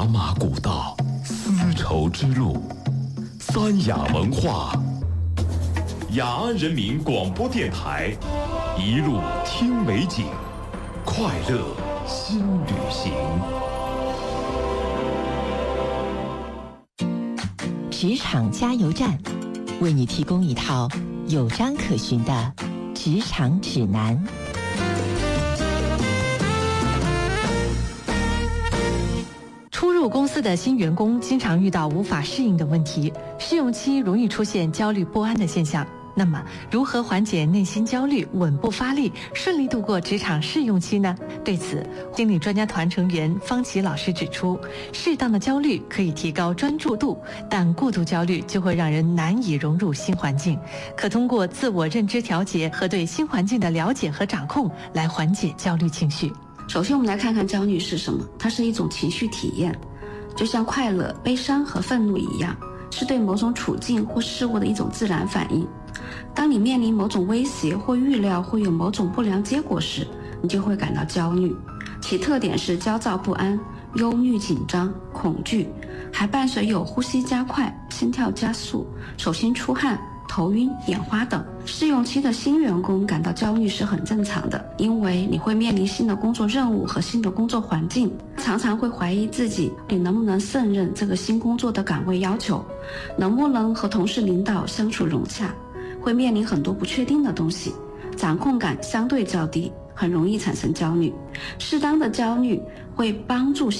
茶马古道，丝绸之路，三雅文化。雅安人民广播电台，一路听美景，快乐新旅行。 职场加油站，为你提供一套有章可循的职场指南。 初入公司的新员工经常遇到无法适应的问题，试用期容易出现焦虑不安的现象。那么，如何缓解内心焦虑，稳步发力，顺利度过职场试用期呢？对此，心理专家团成员方琦老师指出，适当的焦虑可以提高专注度，但过度焦虑就会让人难以融入新环境。可通过自我认知调节和对新环境的了解和掌控来缓解焦虑情绪。 首先，我们来看看焦虑是什么。它是一种情绪体验，就像快乐、悲伤和愤怒一样，是对某种处境或事物的一种自然反应。当你面临某种威胁或预料会有某种不良结果时，你就会感到焦虑。其特点是焦躁不安、忧虑紧张、恐惧，还伴随有呼吸加快、心跳加速、手心出汗、头晕、眼花等。试用期的新员工感到焦虑是很正常的，因为你会面临新的工作任务和新的工作环境，常常会怀疑自己你能不能胜任这个新工作的岗位要求，能不能和同事领导相处融洽，会面临很多不确定的东西，掌控感相对较低，很容易产生焦虑。适当的焦虑会帮助